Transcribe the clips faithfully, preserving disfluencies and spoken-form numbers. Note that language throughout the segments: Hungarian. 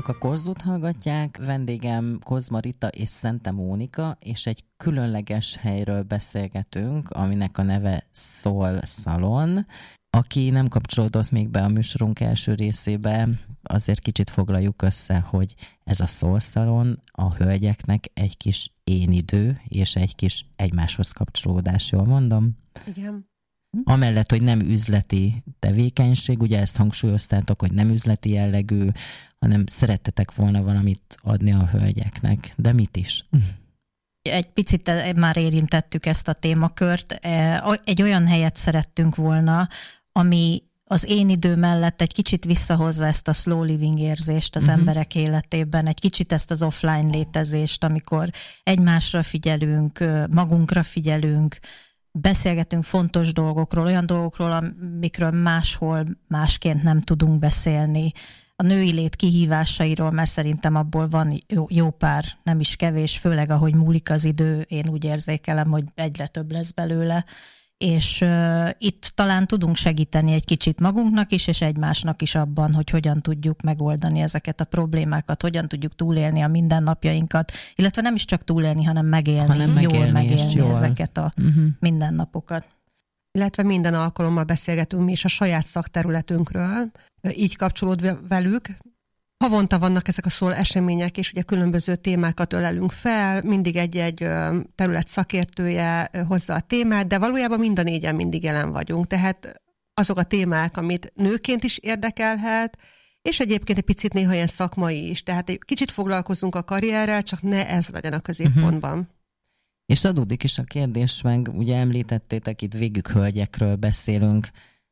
Önök a Korzót hallgatják, vendégem Kozma Rita és Szente Mónika, és egy különleges helyről beszélgetünk, aminek a neve Soul Salon. Aki nem kapcsolódott még be a műsorunk első részébe, azért kicsit foglaljuk össze, hogy ez a Soul Salon a hölgyeknek egy kis én idő, és egy kis egymáshoz kapcsolódás, jól mondom? Igen. Amellett, hogy nem üzleti tevékenység, ugye ezt hangsúlyoztátok, hogy nem üzleti jellegű, hanem szerettetek volna valamit adni a hölgyeknek. De mit is? Egy picit már érintettük ezt a témakört. Egy olyan helyet szerettünk volna, ami az én idő mellett egy kicsit visszahozza ezt a slow living érzést az uh-huh. emberek életében, egy kicsit ezt az offline létezést, amikor egymásra figyelünk, magunkra figyelünk, beszélgetünk fontos dolgokról, olyan dolgokról, amikről máshol másként nem tudunk beszélni. A női lét kihívásairól, mert szerintem abból van jó, jó pár, nem is kevés, főleg ahogy múlik az idő, én úgy érzékelem, hogy egyre több lesz belőle. És uh, itt talán tudunk segíteni egy kicsit magunknak is, és egymásnak is abban, hogy hogyan tudjuk megoldani ezeket a problémákat, hogyan tudjuk túlélni a mindennapjainkat, illetve nem is csak túlélni, hanem megélni, hanem megélni jól megélni jól. ezeket a uh-huh. mindennapokat. Illetve minden alkalommal beszélgetünk mi is a saját szakterületünkről, így kapcsolódva velük. Havonta vannak ezek a szól események, és ugye különböző témákat ölelünk fel, mindig egy-egy terület szakértője hozza a témát, de valójában mind a négyen mindig jelen vagyunk. Tehát azok a témák, amit nőként is érdekelhet, és egyébként egy picit néha ilyen szakmai is. Tehát egy kicsit foglalkozunk a karrierrel, csak ne ez legyen a középpontban. Uh-huh. És adódik is a kérdés, meg ugye említettétek, itt végig hölgyekről beszélünk.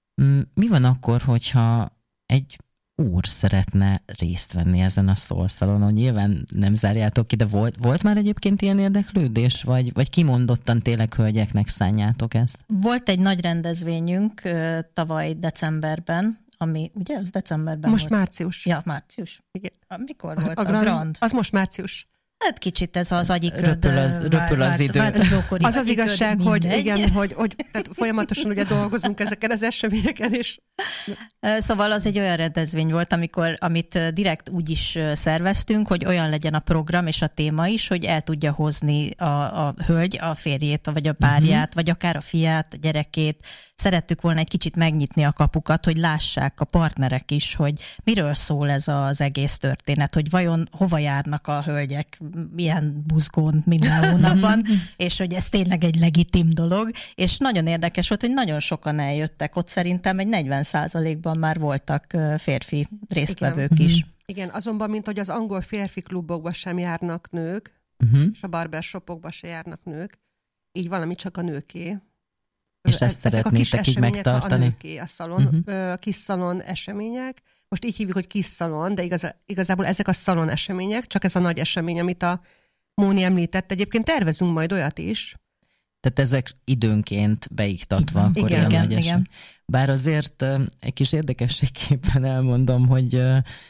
Mi van akkor, hogyha egy úr szeretne részt venni ezen a Soul Salonon? Nyilván nem zárjátok ki, de volt, volt már egyébként ilyen érdeklődés, vagy, vagy kimondottan tényleg hölgyeknek szánjátok ezt? Volt egy nagy rendezvényünk tavaly decemberben, ami, ugye, az decemberben most volt. Most március. Ja, március. Igen. Mikor volt a, a Grand? Grand? Az most március. Hát kicsit ez az agyiköd. Röpül az, röpül az idő. Az az igazság, hogy igen, hogy, hogy folyamatosan ugye dolgozunk ezeken az eseményeken is. Szóval az egy olyan rendezvény volt, amikor, amit direkt úgy is szerveztünk, hogy olyan legyen a program és a téma is, hogy el tudja hozni a, a hölgy a férjét, vagy a párját, uh-huh. vagy akár a fiát, a gyerekét. Szerettük volna egy kicsit megnyitni a kapukat, hogy lássák a partnerek is, hogy miről szól ez az egész történet, hogy vajon hova járnak a hölgyek, milyen buzgón minden hónapban, és hogy ez tényleg egy legitim dolog, és nagyon érdekes volt, hogy nagyon sokan eljöttek, ott szerintem egy negyven százalékban már voltak férfi résztvevők Igen. is. Igen, azonban, mint hogy az angol férfi klubokba sem járnak nők, uh-huh. és a barbershopokba sem járnak nők, így valami csak a nőké. És ezt Ezek szeretnétek így megtartani? A nőké, a szalon, uh-huh. a kis szalon események. Most így hívjuk, hogy kis szalon, de igaz, igazából ezek a szalon események, csak ez a nagy esemény, amit a Móni említett. Egyébként tervezünk majd olyat is. Tehát ezek időnként beiktatva. Akkor igen, igen, igen. Bár azért egy kis érdekességképpen elmondom, hogy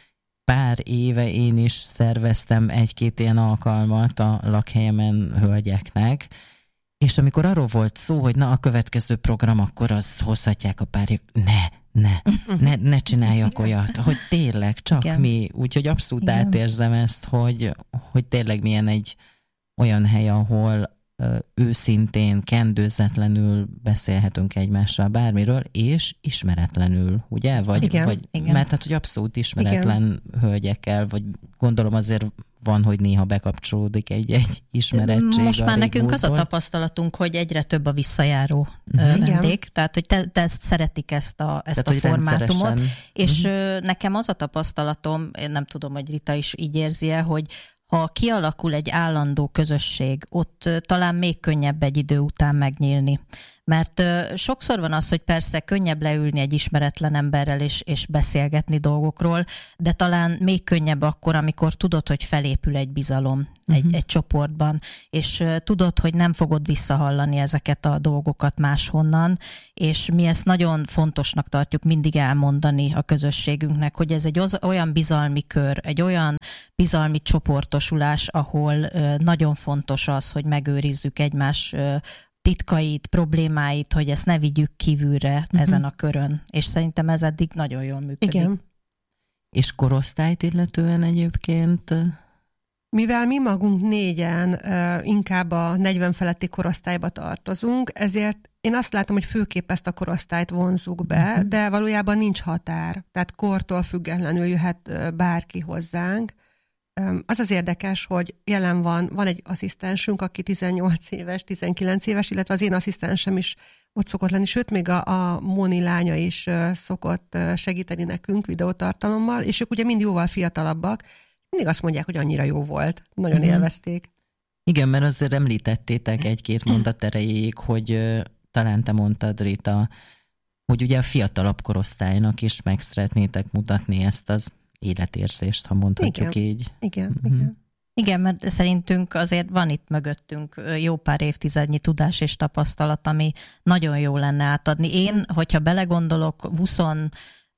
pár éve én is szerveztem egy-két ilyen alkalmat a lakhelyemen hölgyeknek, és amikor arról volt szó, hogy na a következő program, akkor az hozhatják a párjuk, ne, ne, ne, ne csináljak olyat, hogy tényleg csak igen. mi, úgyhogy abszolút igen. átérzem ezt, hogy, hogy tényleg milyen egy olyan hely, ahol ö, őszintén, kendőzetlenül beszélhetünk egymással bármiről, és ismeretlenül, ugye? Vagy, igen, vagy, igen. Mert hát, hogy abszolút ismeretlen igen. hölgyekkel, vagy gondolom azért van, hogy néha bekapcsolódik egy-egy ismerettség. Most már nekünk múltból. Az a tapasztalatunk, hogy egyre több a visszajáró uh-huh. vendég, tehát hogy te, te szeretik ezt a, ezt tehát, a formátumot, és uh-huh. nekem az a tapasztalatom, én nem tudom, hogy Rita is így érzi-e, hogy ha kialakul egy állandó közösség, ott talán még könnyebb egy idő után megnyílni. Mert uh, sokszor van az, hogy persze könnyebb leülni egy ismeretlen emberrel és, és beszélgetni dolgokról, de talán még könnyebb akkor, amikor tudod, hogy felépül egy bizalom uh-huh. egy, egy csoportban, és uh, tudod, hogy nem fogod visszahallani ezeket a dolgokat máshonnan, és mi ezt nagyon fontosnak tartjuk mindig elmondani a közösségünknek, hogy ez egy oz- olyan bizalmi kör, egy olyan bizalmi csoportosulás, ahol uh, nagyon fontos az, hogy megőrizzük egymás uh, titkait, problémáit, hogy ezt ne vigyük kívülre uh-huh. ezen a körön. És szerintem ez eddig nagyon jól működik. Igen. És korosztályt illetően egyébként? Mivel mi magunk négyen uh, inkább a negyven feletti korosztályba tartozunk, ezért én azt látom, hogy főképp ezt a korosztályt vonzzuk be, uh-huh. de valójában nincs határ. Tehát kortól függetlenül jöhet uh, bárki hozzánk. Um, az az érdekes, hogy jelen van, van egy asszisztensünk, aki tizennyolc éves, tizenkilenc éves, illetve az én asszisztensem is ott szokott lenni, sőt, még a, a Móni lánya is uh, szokott uh, segíteni nekünk videótartalommal, és ők ugye mind jóval fiatalabbak, mindig azt mondják, hogy annyira jó volt. Nagyon mm-hmm. élvezték. Igen, mert azért említettétek egy-két mondat erejéig, hogy uh, talán te mondtad, Rita, hogy ugye a fiatalabb korosztálynak is meg szeretnétek mutatni ezt az életérzést, ha mondhatjuk igen. így. Igen, mm-hmm. igen. Igen, mert szerintünk azért van itt mögöttünk jó pár évtizednyi tudás és tapasztalat, ami nagyon jó lenne átadni. Én, hogyha belegondolok, huszon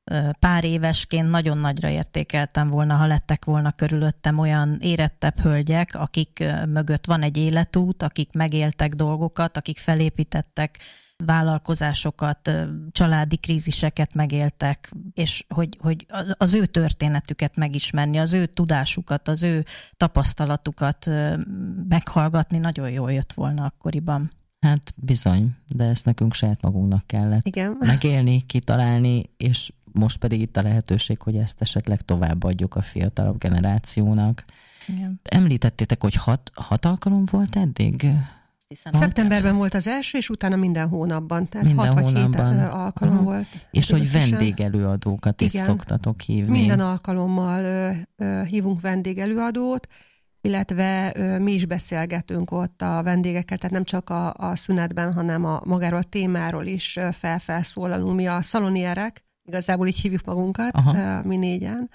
pár évesként nagyon nagyra értékeltem volna, ha lettek volna körülöttem olyan érettebb hölgyek, akik mögött van egy életút, akik megéltek dolgokat, akik felépítettek vállalkozásokat, családi kríziseket megéltek, és hogy, hogy az ő történetüket megismerni, az ő tudásukat, az ő tapasztalatukat meghallgatni nagyon jól jött volna akkoriban. Hát bizony, de ezt nekünk saját magunknak kellett Igen. megélni, kitalálni, és most pedig itt a lehetőség, hogy ezt esetleg továbbadjuk a fiatalabb generációnak. Igen. Említettétek, hogy hat, hat alkalom volt eddig? Hiszem, szeptemberben volt az első, és utána minden hónapban. Tehát minden hat vagy hónapban. hét alkalom Aha. volt. És hogy vendégelőadókat is szoktatok hívni. Minden alkalommal ö, ö, hívunk vendégelőadót, illetve ö, mi is beszélgetünk ott a vendégekkel, tehát nem csak a, a szünetben, hanem a magáról a témáról is felfelszólalunk. Mi a szalonierek, igazából így hívjuk magunkat, Aha. mi négyen,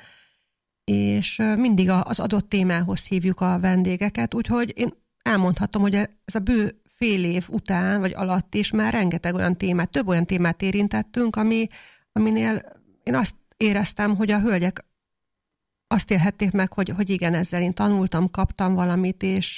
és mindig az adott témához hívjuk a vendégeket, úgyhogy én elmondhatom, hogy ez a bő fél év után, vagy alatt is már rengeteg olyan témát, több olyan témát érintettünk, ami, aminél én azt éreztem, hogy a hölgyek azt élhették meg, hogy, hogy igen, ezzel én tanultam, kaptam valamit, és,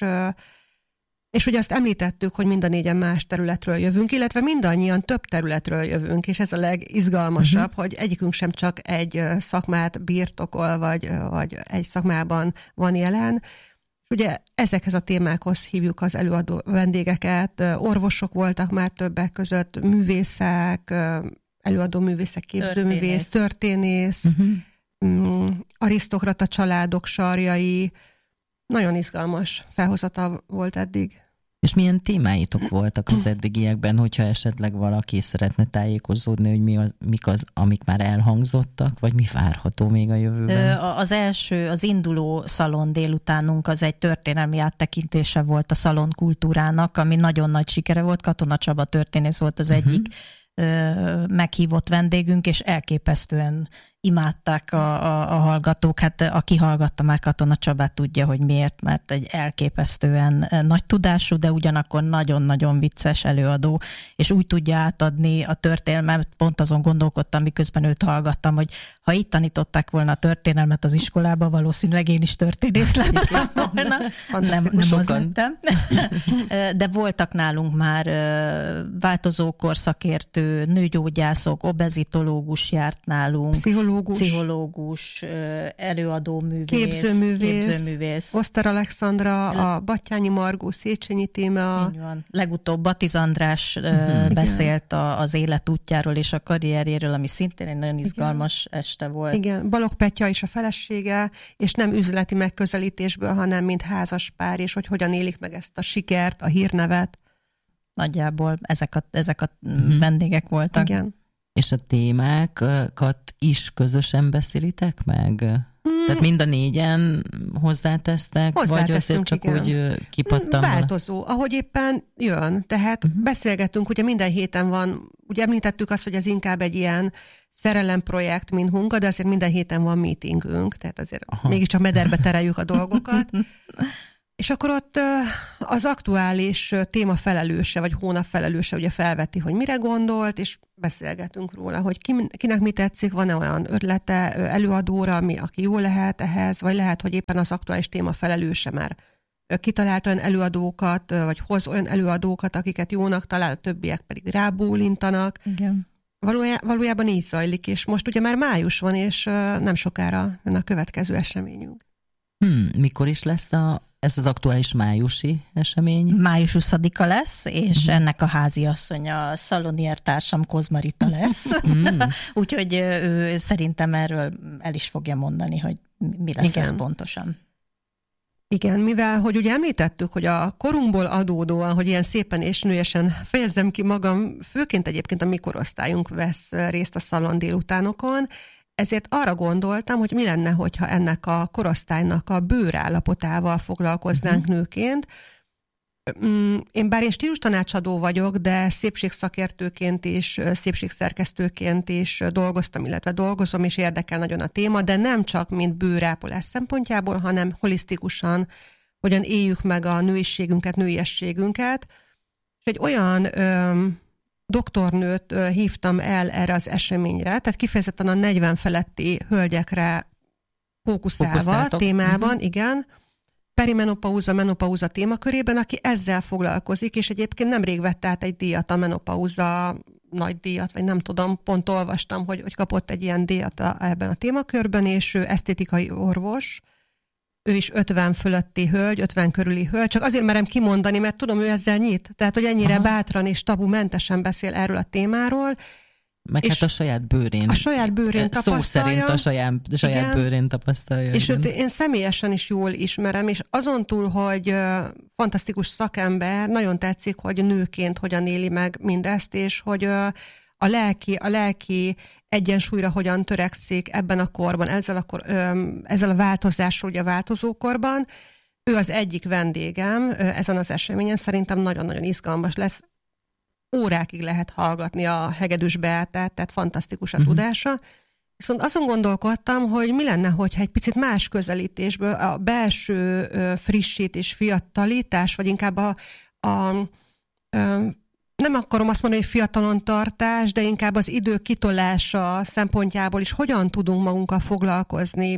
és ugye azt említettük, hogy mind a négyen más területről jövünk, illetve mindannyian több területről jövünk, és ez a legizgalmasabb, uh-huh. hogy egyikünk sem csak egy szakmát birtokol, vagy, vagy egy szakmában van jelen. Ugye ezekhez a témákhoz hívjuk az előadó vendégeket, orvosok voltak már többek között, művészek, előadó művészek, képzőművész, történész, uh-huh. arisztokrata családok sarjai. Nagyon izgalmas felhozata volt eddig. És milyen témáitok voltak az eddigiekben, hogyha esetleg valaki szeretne tájékozódni, hogy mi az, mik az, amik már elhangzottak, vagy mi várható még a jövőben? Az első, az induló szalon délutánunk az egy történelmi áttekintése volt a szalon kultúrának, ami nagyon nagy sikere volt. Katona Csaba történész volt az egyik uh-huh. meghívott vendégünk, és elképesztően imádták a, a, a hallgatók. Hát aki hallgatta már Katona Csabát, tudja, hogy miért, mert egy elképesztően nagy tudású, de ugyanakkor nagyon-nagyon vicces előadó, és úgy tudja átadni a történelmet, pont azon gondolkodtam, miközben őt hallgattam, hogy ha itt tanították volna a történelmet az iskolába, valószínűleg én is történész lettem volna. Nem, nem az lettem. De voltak nálunk már változó korszakértő, nőgyógyászok, obezitológus járt nálunk, pszichológus, pszichológus, előadó művész, képzőművész, képzőművész. Oszter Alexandra, a Battyányi Margó, Széchenyi Téma. Így van. Legutóbb Batiz András uh-huh. beszélt a, az életútjáról és a karrierjéről, ami szintén egy nagyon izgalmas Igen. este volt. Igen, Balogh Petya is a felesége, és nem üzleti megközelítésből, hanem mint házas pár, és hogy hogyan élik meg ezt a sikert, a hírnevet. Nagyjából ezek a, ezek a uh-huh. vendégek voltak. Igen. És a témákat is közösen beszélitek meg? Hmm. Tehát mind a négyen hozzátesztek, vagy azért csak igen. úgy kipattam? Változó, ahogy éppen jön. Tehát uh-huh. beszélgetünk, ugye minden héten van, ugye említettük azt, hogy ez inkább egy ilyen szerelemprojekt, mint Hunga, de azért minden héten van meetingünk, tehát azért Aha. mégiscsak mederbe tereljük a dolgokat. És akkor ott az aktuális téma felelőse, vagy hónap felelőse ugye felveti, hogy mire gondolt, és beszélgetünk róla, hogy ki, kinek mi tetszik, van-e olyan ötlete előadóra, ami, aki jó lehet ehhez, vagy lehet, hogy éppen az aktuális téma felelőse már kitalált olyan előadókat, vagy hoz olyan előadókat, akiket jónak talál, a többiek pedig rábólintanak. Igen. Valójá, valójában így zajlik, és most ugye már május van, és nem sokára jön a következő eseményünk. Hmm, mikor is lesz a, ez az aktuális májusi esemény? május huszadika lesz, és mm. ennek a háziasszonya, a szalonier társam Kozmarita lesz. Mm. Úgyhogy ő szerintem erről el is fogja mondani, hogy mi lesz Igen. ez pontosan. Igen, mivel, hogy ugye említettük, hogy a korunkból adódóan, hogy ilyen szépen és nőjesen fejezzem ki magam, főként egyébként a mi korosztályunk vesz részt a szalon délutánokon, ezért arra gondoltam, hogy mi lenne, hogyha ennek a korosztálynak a bőrállapotával foglalkoznánk uh-huh. nőként. Én bár én stílustanácsadó vagyok, de szépségszakértőként is, szépségszerkesztőként is dolgoztam, illetve dolgozom, és érdekel nagyon a téma, de nem csak mint bőrápolás szempontjából, hanem holisztikusan, hogyan éljük meg a nőiségünket, nőiességünket. És egy olyan öm, doktornőt ö, hívtam el erre az eseményre, tehát kifejezetten a negyven feletti hölgyekre fókuszálva témában, uh-huh. igen, perimenopauza, menopauza témakörében, aki ezzel foglalkozik, és egyébként nemrég vett át egy díjat, a menopauza nagy díjat, vagy nem tudom, pont olvastam, hogy, hogy kapott egy ilyen díjat a, ebben a témakörben, és ő esztétikai orvos, ő is ötven fölötti hölgy, ötven körüli hölgy, csak azért merem kimondani, mert tudom, ő ezzel nyit, tehát, hogy ennyire Aha. bátran és tabumentesen beszél erről a témáról, meg hát a saját bőrén. A saját bőrén tapasztalja. Szó szerint a saját, a saját bőrén tapasztalja. És őt én személyesen is jól ismerem, és azon túl, hogy fantasztikus szakember, nagyon tetszik, hogy nőként hogyan éli meg mindezt, és hogy a lelki, a lelki egyensúlyra hogyan törekszik ebben a korban, ezzel a, kor, ezzel a változással, ugye a változókorban. Ő az egyik vendégem ezen az eseményen, szerintem nagyon-nagyon izgalmas lesz. Órákig lehet hallgatni a Hegedűs Beátát, tehát fantasztikus a uh-huh. tudása. Viszont azon gondolkodtam, hogy mi lenne, hogyha egy picit más közelítésből a belső frissítés, fiatalítás, vagy inkább a, a, a nem akarom azt mondani, hogy fiatalon tartás, de inkább az idő kitolása szempontjából is hogyan tudunk magunkkal foglalkozni.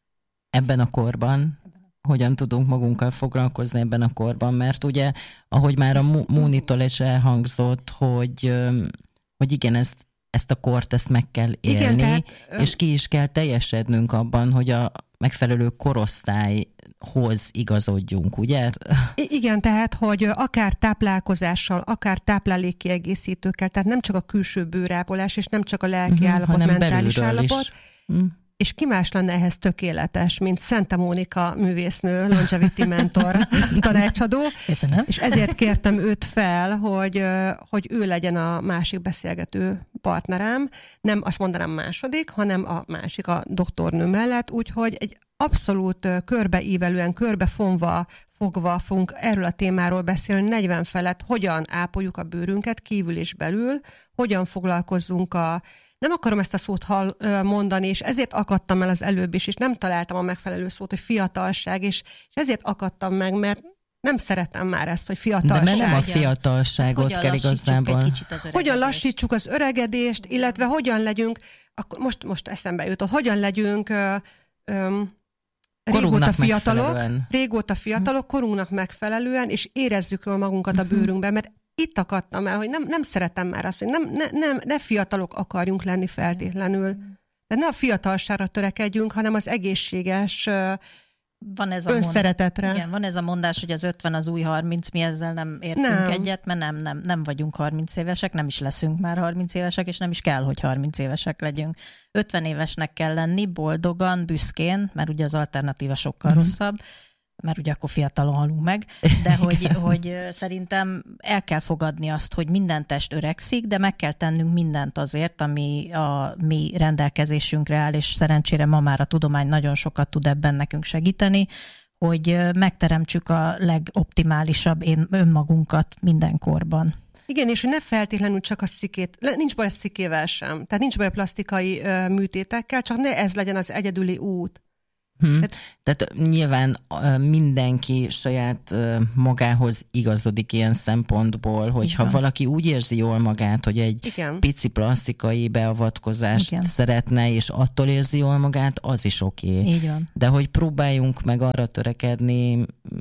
Ebben a korban hogyan tudunk magunkkal foglalkozni ebben a korban, mert ugye, ahogy már a Múnitól is elhangzott, hogy, hogy igen, ezt, ezt a kort, ezt meg kell élni, igen, tehát, és ki is kell teljesednünk abban, hogy a megfelelő korosztályhoz igazodjunk, ugye? Igen, tehát, hogy akár táplálkozással, akár táplálékkiegészítőkkel, tehát nem csak a külső bőrápolás, és nem csak a lelki uh-huh, állapot, mentális állapot, is. És ki más lenne ehhez tökéletes, mint Szente Mónika művésznő, longevity mentor tanácsadó. Köszönöm. És ezért kértem őt fel, hogy, hogy ő legyen a másik beszélgető partnerem. Nem azt mondanám második, hanem a másik, a doktornő mellett, úgyhogy egy abszolút körbeívelően, körbefonva, fogva fogunk erről a témáról beszélni, negyven felett, hogyan ápoljuk a bőrünket kívül és belül, hogyan foglalkozzunk a Nem akarom ezt a szót hall, mondani, és ezért akadtam el az előbb is, és nem találtam a megfelelő szót, hogy fiatalság, és, és ezért akadtam meg, mert nem szeretem már ezt, hogy fiatalság. De mert nem a fiatalságot hát, kell igazából. Hogyan lassítsuk az öregedést, illetve hogyan legyünk, akkor most, most eszembe jutott, hogyan legyünk ö, ö, régóta fiatalok, régóta fiatalok, korunknak megfelelően, és érezzük jól magunkat a bőrünkben, mert itt akadtam el, hogy nem, nem szeretem már azt, hogy nem, ne, nem, ne fiatalok akarjunk lenni feltétlenül. De ne a fiatalságra törekedjünk, hanem az egészséges van ez a önszeretetre. Mond, igen, van ez a mondás, hogy az ötven az új harminc, mi ezzel nem értünk nem. egyet, mert nem, nem, nem vagyunk harminc évesek, nem is leszünk már harminc évesek, és nem is kell, hogy harminc évesek legyünk. ötven évesnek kell lenni, boldogan, büszkén, mert ugye az alternatíva sokkal uh-huh. rosszabb, mert ugye akkor fiatalon halunk meg, de hogy, hogy szerintem el kell fogadni azt, hogy minden test öregszik, de meg kell tennünk mindent azért, ami a mi rendelkezésünkre áll, és szerencsére ma már a tudomány nagyon sokat tud ebben nekünk segíteni, hogy megteremtsük a legoptimálisabb én önmagunkat mindenkorban. Igen, és hogy ne feltétlenül csak a szikét, nincs baj a szikével sem, tehát nincs baj a plastikai műtétekkel, csak ne ez legyen az egyedüli út. Hmm. Tehát, Tehát nyilván mindenki saját magához igazodik ilyen szempontból, hogyha Igen. valaki úgy érzi jól magát, hogy egy Igen. pici plastikai beavatkozást Igen. szeretne, és attól érzi jól magát, az is oké. Okay. De hogy próbáljunk meg arra törekedni,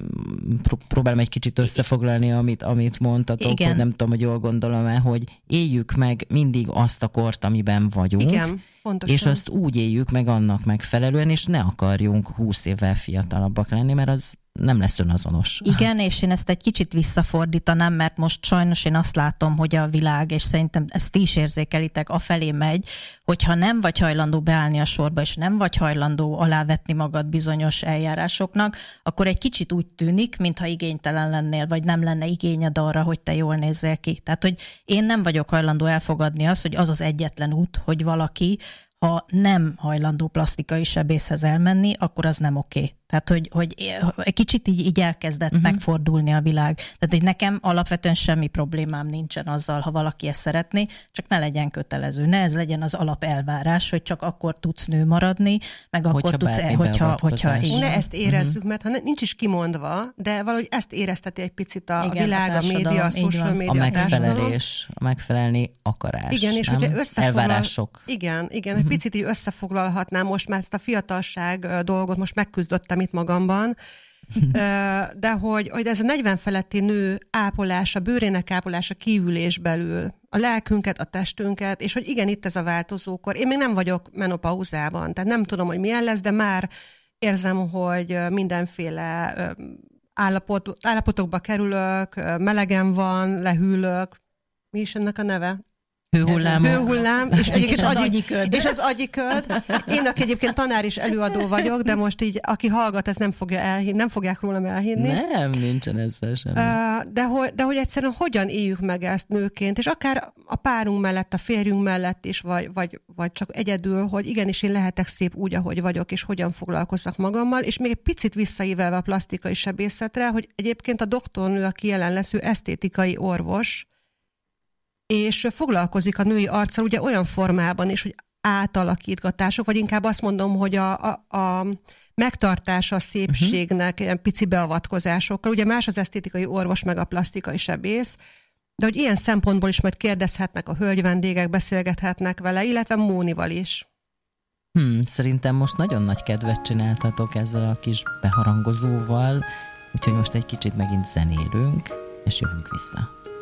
próbálom egy kicsit összefoglalni, amit, amit mondtatok, Igen. hogy nem tudom, hogy jól gondolom-e, hogy éljük meg mindig azt a kort, amiben vagyunk, Igen, pontosan. és azt úgy éljük meg annak megfelelően, és ne akarjunk húsz évvel fiatalabbak lenni, mert az nem lesz önazonos. Igen, és én ezt egy kicsit visszafordítanám, mert most sajnos én azt látom, hogy a világ, és szerintem ezt ti is érzékelitek, afelé megy, hogyha nem vagy hajlandó beállni a sorba, és nem vagy hajlandó alávetni magad bizonyos eljárásoknak, akkor egy kicsit úgy tűnik, mintha igénytelen lennél, vagy nem lenne igényed arra, hogy te jól nézzél ki. Tehát, hogy én nem vagyok hajlandó elfogadni azt, hogy az az egyetlen út, hogy valaki, ha nem hajlandó plastikai sebészhez elmenni, akkor az nem oké. Okay. Tehát, hogy, hogy egy kicsit így, így elkezdett uh-huh. megfordulni a világ. Tehát, hogy nekem alapvetően semmi problémám nincsen azzal, ha valaki ezt szeretné, csak ne legyen kötelező. Ne ez legyen az alapelvárás, hogy csak akkor tudsz nő maradni, meg akkor hogyha tudsz, el, hogyha, hogyha így. Ne ezt érezzük, uh-huh. mert ha nincs is kimondva, de valahogy ezt érezteti egy picit a igen, világ, a, a média, a social média. A megfelelés, a megfelelni akarás. Igen, és nem? hogyha összefoglal... Elvárások. Igen, igen, uh-huh. egy picit így összefoglalhatnám most már ezt a fiatalság dolgot, most megküzdöttem itt magamban, de hogy, hogy ez a negyven feletti nő ápolása, bőrének ápolása kívül és belül, a lelkünket, a testünket, és hogy igen, itt ez a változókor. Én még nem vagyok menopauzában, tehát nem tudom, hogy milyen lesz, de már érzem, hogy mindenféle állapot, állapotokba kerülök, melegen van, lehűlök. Mi is ennek a neve? Hőhullám. Hőhullám, és, és az agyiköd. És az agyiköd. Én, aki egyébként tanár is előadó vagyok, de most így, aki hallgat, ez nem fogja elhinni, nem fogják rólam elhinni. Nem, nincsen ezzel sem. De hogy, de hogy egyszerűen hogyan éljük meg ezt nőként, és akár a párunk mellett, a férjünk mellett is, vagy, vagy, vagy csak egyedül, hogy igenis én lehetek szép úgy, ahogy vagyok, és hogyan foglalkozzak magammal, és még egy picit visszaívelve a plastikai sebészetre, hogy egyébként a doktornő, aki jelen lesz, ő esztétikai orvos, és foglalkozik a női arccal ugye olyan formában is, hogy átalakítgatások, vagy inkább azt mondom, hogy a, a, a megtartása a szépségnek uh-huh. ilyen pici beavatkozásokkal. Ugye más az esztétikai orvos, meg a plastikai sebész, de hogy ilyen szempontból is majd kérdezhetnek a hölgy vendégek, beszélgethetnek vele, illetve Mónival is. Hmm, szerintem most nagyon nagy kedvet csináltatok ezzel a kis beharangozóval, úgyhogy most egy kicsit megint zenélünk, és jövünk vissza.